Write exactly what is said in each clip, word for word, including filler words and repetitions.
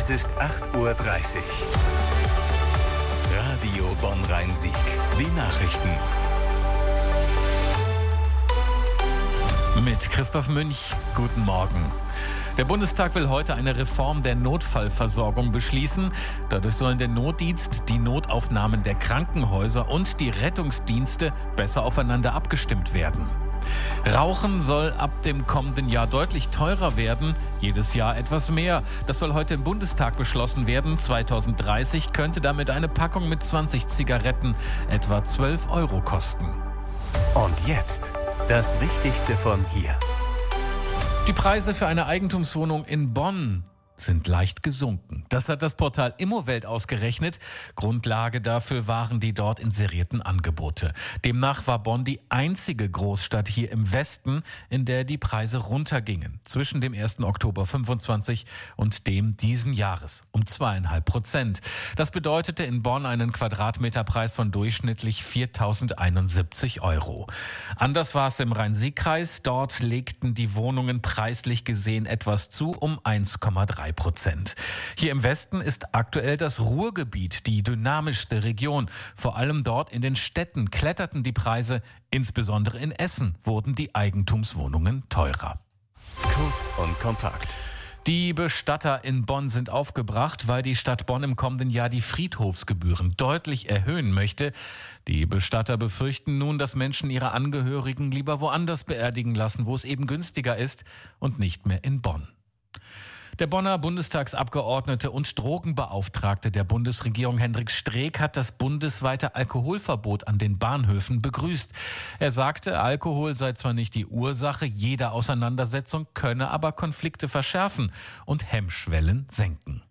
Es ist acht Uhr dreißig. Radio Bonn-Rhein-Sieg. Die Nachrichten. Mit Christoph Münch. Guten Morgen. Der Bundestag will heute eine Reform der Notfallversorgung beschließen. Dadurch sollen der Notdienst, die Notaufnahmen der Krankenhäuser und die Rettungsdienste besser aufeinander abgestimmt werden. Rauchen soll ab dem kommenden Jahr deutlich teurer werden, jedes Jahr etwas mehr. Das soll heute im Bundestag beschlossen werden. zweitausenddreißig könnte damit eine Packung mit zwanzig Zigaretten etwa zwölf Euro kosten. Und jetzt das Wichtigste von hier. Die Preise für eine Eigentumswohnung in Bonn sind leicht gesunken. Das hat das Portal Immowelt ausgerechnet. Grundlage dafür waren die dort inserierten Angebote. Demnach war Bonn die einzige Großstadt hier im Westen, in der die Preise runtergingen. Zwischen dem ersten Oktober fünfundzwanzig und dem diesen Jahres um zweieinhalb Prozent. Das bedeutete in Bonn einen Quadratmeterpreis von durchschnittlich viertausendeinundsiebzig Euro. Anders war es im Rhein-Sieg-Kreis. Dort legten die Wohnungen preislich gesehen etwas zu, um eins Komma drei Prozent. Hier im Westen ist aktuell das Ruhrgebiet die dynamischste Region. Vor allem dort in den Städten kletterten die Preise. Insbesondere in Essen wurden die Eigentumswohnungen teurer. Kurz und kompakt. Die Bestatter in Bonn sind aufgebracht, weil die Stadt Bonn im kommenden Jahr die Friedhofsgebühren deutlich erhöhen möchte. Die Bestatter befürchten nun, dass Menschen ihre Angehörigen lieber woanders beerdigen lassen, wo es eben günstiger ist und nicht mehr in Bonn. Der Bonner Bundestagsabgeordnete und Drogenbeauftragte der Bundesregierung Hendrik Streeck hat das bundesweite Alkoholverbot an den Bahnhöfen begrüßt. Er sagte, Alkohol sei zwar nicht die Ursache jeder Auseinandersetzung, könne aber Konflikte verschärfen und Hemmschwellen senken.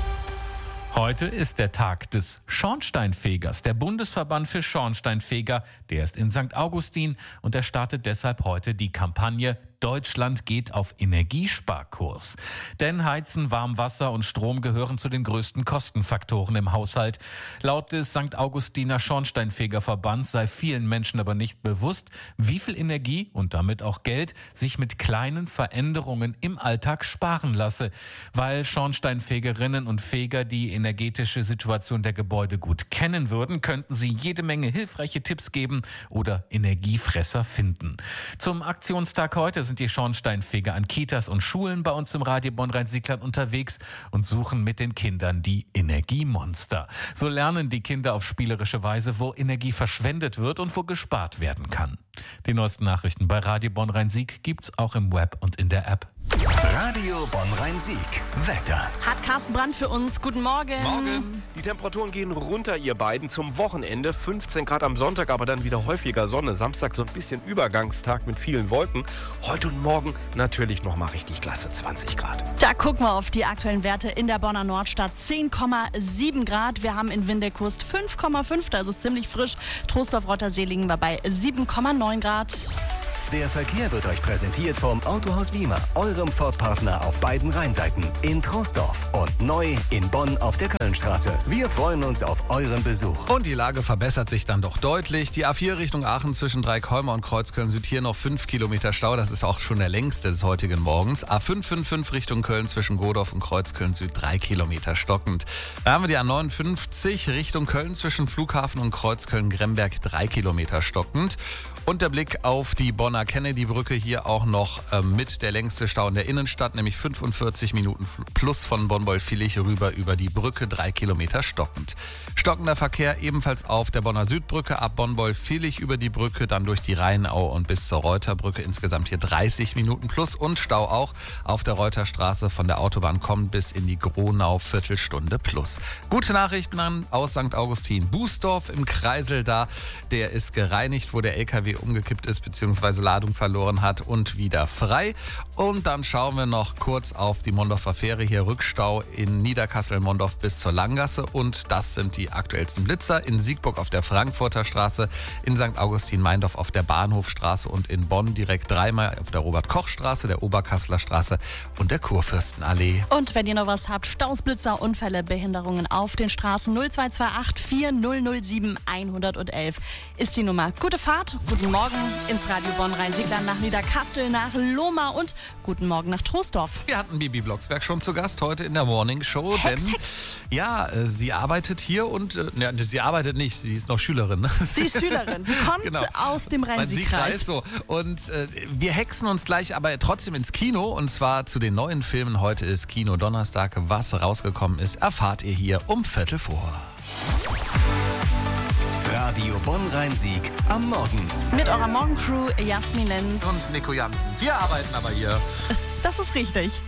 Heute ist der Tag des Schornsteinfegers. Der Bundesverband für Schornsteinfeger, der ist in Sankt Augustin und er startet deshalb heute die Kampagne Deutschland geht auf Energiesparkurs. Denn Heizen, Warmwasser und Strom gehören zu den größten Kostenfaktoren im Haushalt. Laut des Sankt Augustiner Schornsteinfegerverbands sei vielen Menschen aber nicht bewusst, wie viel Energie und damit auch Geld sich mit kleinen Veränderungen im Alltag sparen lasse. Weil Schornsteinfegerinnen und Feger die energetische Situation der Gebäude gut kennen würden, könnten sie jede Menge hilfreiche Tipps geben oder Energiefresser finden. Zum Aktionstag heute sind die Schornsteinfeger an Kitas und Schulen bei uns im Radio Bonn-Rhein-Sieg unterwegs und suchen mit den Kindern die Energiemonster. So lernen die Kinder auf spielerische Weise, wo Energie verschwendet wird und wo gespart werden kann. Die neuesten Nachrichten bei Radio Bonn-Rhein-Sieg gibt's auch im Web und in der App. Radio Bonn-Rhein-Sieg. Wetter. Hat Carsten Brandt für uns. Guten Morgen. Morgen. Die Temperaturen gehen runter, ihr beiden, zum Wochenende. fünfzehn Grad am Sonntag, aber dann wieder häufiger Sonne. Samstag so ein bisschen Übergangstag mit vielen Wolken. Heute und morgen natürlich nochmal richtig klasse, zwanzig Grad. Da gucken wir auf die aktuellen Werte in der Bonner Nordstadt. zehn Komma sieben Grad. Wir haben in Windeckust fünf Komma fünf, da ist es ziemlich frisch. Troisdorf-Rottersee liegen wir bei sieben Komma neun Grad. Der Verkehr wird euch präsentiert vom Autohaus Wiemer, eurem Ford-Partner auf beiden Rheinseiten. In Troisdorf und neu in Bonn auf der Kölnstraße. Wir freuen uns auf euren Besuch. Und die Lage verbessert sich dann doch deutlich. Die A vier Richtung Aachen zwischen Dreikolmer und Kreuzköln Süd hier noch fünf Kilometer Stau. Das ist auch schon der längste des heutigen Morgens. A fünf fünf fünf Richtung Köln zwischen Godorf und Kreuzköln Süd drei Kilometer stockend. Da haben wir die A neunundfünfzig Richtung Köln zwischen Flughafen und Kreuzköln-Gremberg drei Kilometer stockend. Und der Blick auf die Bonner Kennedy-Brücke, hier auch noch äh, mit der längste Stau in der Innenstadt, nämlich fünfundvierzig Minuten plus von Bonn-Beulfvillig rüber über die Brücke, drei Kilometer stockend. Stockender Verkehr ebenfalls auf der Bonner Südbrücke, ab Bonn-Beulfvillig über die Brücke, dann durch die Rheinau und bis zur Reuterbrücke, insgesamt hier dreißig Minuten plus und Stau auch auf der Reuterstraße von der Autobahn kommt bis in die Gronau, Viertelstunde plus. Gute Nachrichten aus Sankt Augustin. Bußdorf im Kreisel da, der ist gereinigt, wo der L K W umgekippt ist bzw. Ladung verloren hat und wieder frei. Und dann schauen wir noch kurz auf die Mondorfer Fähre. Hier Rückstau in Niederkassel-Mondorf bis zur Langgasse. Und das sind die aktuellsten Blitzer. In Siegburg auf der Frankfurter Straße, in Sankt Augustin-Meindorf auf der Bahnhofstraße und in Bonn direkt dreimal auf der Robert-Koch-Straße, der Oberkasseler Straße und der Kurfürstenallee. Und wenn ihr noch was habt, Staus, Blitzer, Unfälle, Behinderungen auf den Straßen, null zwei zwei acht vier null null sieben eins eins eins ist die Nummer. Gute Fahrt, guten Morgen ins Radio Bonn. Bonn-Rhein-Sieg, dann nach Niederkassel, nach Lohmar und guten Morgen nach Troisdorf. Wir hatten Bibi Blocksberg schon zu Gast heute in der Morning Show, Hex, denn Hex. ja, äh, sie arbeitet hier und äh, ne, sie arbeitet nicht, sie ist noch Schülerin. Ne? Sie ist Schülerin, sie kommt Genau. aus dem Rhein-Sieg-Kreis. Rhein-Sieg-Kreis. So. Und äh, wir hexen uns gleich aber trotzdem ins Kino und zwar zu den neuen Filmen. Heute ist Kino Donnerstag. Was rausgekommen ist, erfahrt ihr hier um Viertel vor. Radio Bonn-Rhein-Sieg am Morgen. Mit eurer Morgencrew Jasmin Lenz. Und Nico Jansen. Wir arbeiten aber hier. Das ist richtig.